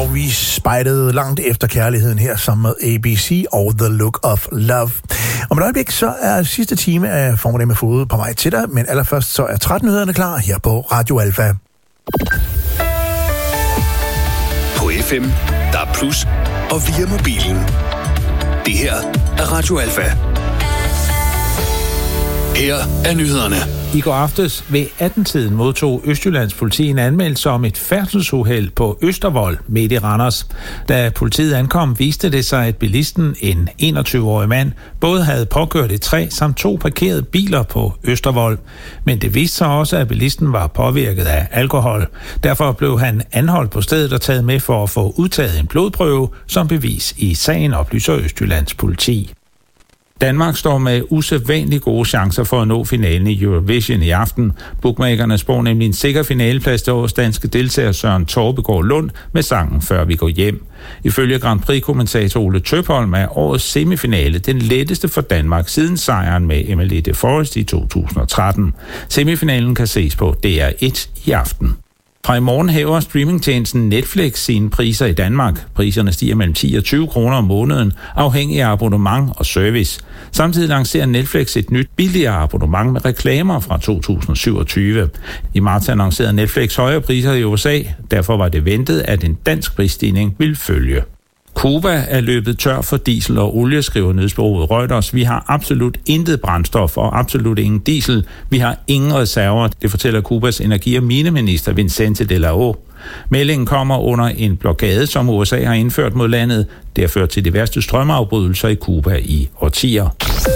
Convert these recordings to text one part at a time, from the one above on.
vi spejdede langt efter kærligheden her sammen med ABC og The Look of Love. Om et øjeblik så er sidste time af Formiddag med Fod på vej til dig, men allerførst så er 13-nyhederne klar her på Radio Alfa. På FM, der er plus, og via mobilen. Det her er Radio Alfa. Her er nyhederne. I går aftes ved 18-tiden modtog Østjyllands politi en anmeldelse om et færdselsuheld på Østervold midt i Randers. Da politiet ankom, viste det sig, at bilisten, en 21-årig mand, både havde påkørt et træ samt 2 parkerede biler på Østervold. Men det viste sig også, at bilisten var påvirket af alkohol. Derfor blev han anholdt på stedet og taget med for at få udtaget en blodprøve som bevis i sagen, oplyser Østjyllands politi. Danmark står med usædvanligt gode chancer for at nå finalen i Eurovision i aften. Bookmakerne spår nemlig en sikker finaleplads til årets danske deltager Søren Torbegaard Lund med sangen Før vi går hjem. Ifølge Grand Prix-kommentator Ole Tøpholm er årets semifinale den letteste for Danmark siden sejren med Emily de Forest i 2013. Semifinalen kan ses på DR1 i aften. Fra i morgen hæver streamingtjenesten Netflix sine priser i Danmark. Priserne stiger mellem 10 og 20 kroner om måneden, afhængig af abonnement og service. Samtidig lancerer Netflix et nyt billigere abonnement med reklamer fra 2027. I marts annoncerede Netflix højere priser i USA. Derfor var det ventet, at en dansk prisstigning ville følge. Cuba er løbet tør for diesel og olie, skriver nyhedsbureauet Reuters. Vi har absolut intet brændstof og absolut ingen diesel. Vi har ingen reserver, det fortæller Cubas energi- og mineminister Vicente de la O. Meldingen kommer under en blokade, som USA har indført mod landet. Det har ført til de værste strømafbrydelser i Cuba i årtier.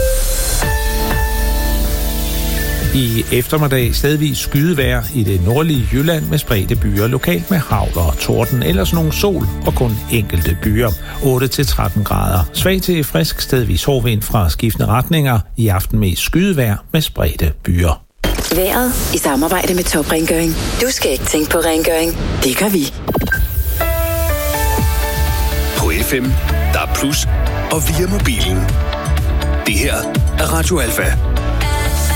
I eftermiddag stedvis skydevejr i det nordlige Jylland med spredte byer, lokalt med hagl og torden, ellers nogle sol og kun enkelte byer. 8-13 grader. Svag til frisk stedvis hård vind fra skiftende retninger. I aften med skydevejr med spredte byer. Vejret i samarbejde med Top Rengøring. Du skal ikke tænke på rengøring. Det gør vi. På FM, der er plus, og via mobilen. Det her er Radio Alfa.